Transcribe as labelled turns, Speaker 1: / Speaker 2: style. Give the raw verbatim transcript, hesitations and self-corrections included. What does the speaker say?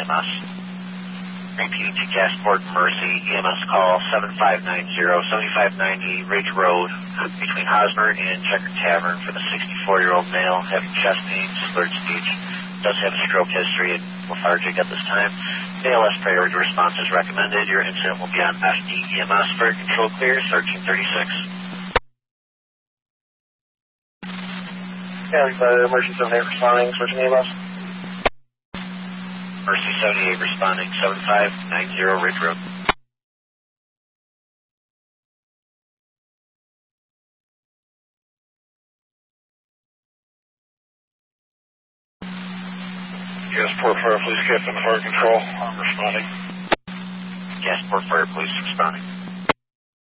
Speaker 1: M S. Repeating to Gasport Mercy, E M S call seven five nine zero, seven five ninety Ridge Road between Hosmer and Checker Tavern for the sixty-four-year-old male having chest pain, slurred speech, does have a stroke history and lethargic at this time. A L S priority response is recommended. Your incident will be on F D E M S for control clear, thirteen thirty-six.
Speaker 2: Yeah, uh, emergency seventy-eight responding, switching E M S.
Speaker 1: Mercy seventy-eight responding, seven five nine zero Ridge Road.
Speaker 2: Gasport Fire Police Captain Fire Control, I'm responding.
Speaker 1: Gasport Fire Police responding.